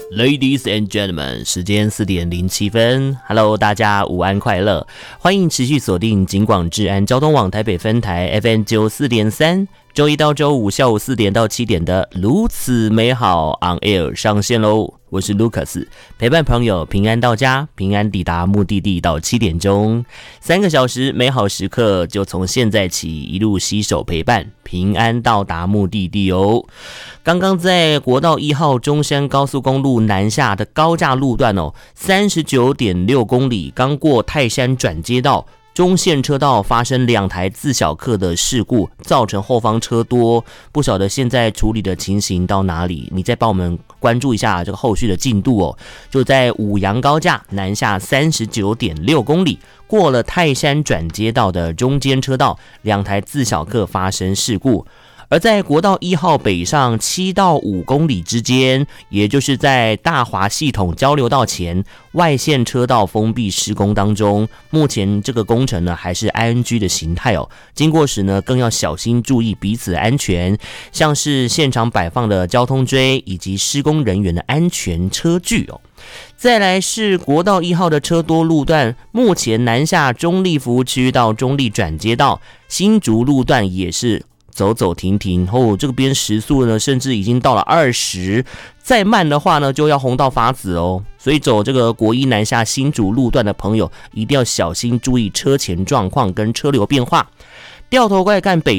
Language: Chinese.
Ladies and gentlemen， 时间4点07分 ，Hello， 大家午安快乐，欢迎持续锁定警广治安交通网台北分台 FM 94.3，周一到周五下午4点到7点的如此美好 On Air 上线喽。我是 Lucas， 陪伴朋友平安到家，平安抵达目的地到7点钟，3个小时美好时刻就从现在起一路携手陪伴，平安到达目的地哦。刚刚在国道1号中山高速公路南下的高架路段哦，39.6公里，刚过泰山转接道。中线车道发生2台自小客的事故，造成后方车多，不晓得现在处理的情形到哪里？你再帮我们关注一下这个后续的进度哦。就在五杨高架南下39.6公里，过了泰山转接道的中间车道，2台自小客发生事故。而在国道1号北上7到5公里之间，也就是在大华系统交流道前，外线车道封闭施工当中。目前这个工程呢还是 ING 的形态哦，经过时呢更要小心注意彼此的安全，像是现场摆放的交通锥以及施工人员的安全车距哦。再来是国道1号的车多路段，目前南下中立服务区到中立转接道，新竹路段也是走走停停哦，这边时速呢甚至已经到了20，再慢的话呢就要红到发紫哦。所以走这个国一南下新竹路段的朋友，一定要小心注意车前状况跟车流变化。掉头怪干北